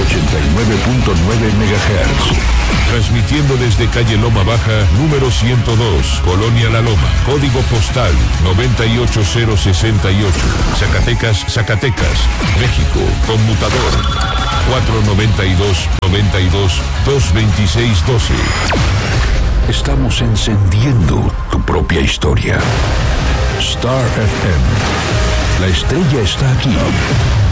MHz. Transmitiendo desde calle Loma Baja, número 102, Colonia La Loma, código postal 98068, Zacatecas, Zacatecas, México, conmutador 492-92-226-12. Estamos encendiendo tu propia historia. Star FM. La estrella está aquí.